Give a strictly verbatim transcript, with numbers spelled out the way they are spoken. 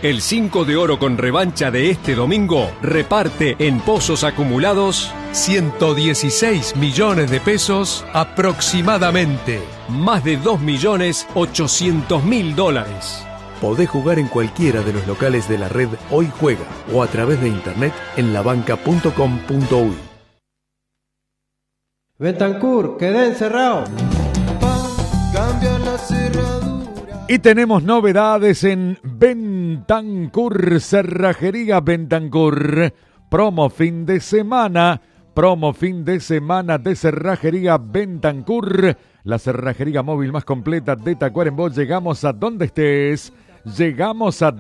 El cinco de oro con revancha de este domingo reparte en pozos acumulados ciento dieciséis millones de pesos aproximadamente. Más de dos millones ochocientos mil dólares. Podés jugar en cualquiera de los locales de la red Hoy Juega o a través de internet en la banca punto com punto uy. Bentancur, quedé encerrado. Cambia la cerradura. Y tenemos novedades en Bentancur, Cerrajería Bentancur. Promo fin de semana, promo fin de semana de Cerrajería Bentancur. La cerrajería móvil más completa de Tacuarembó. Llegamos a donde estés, llegamos a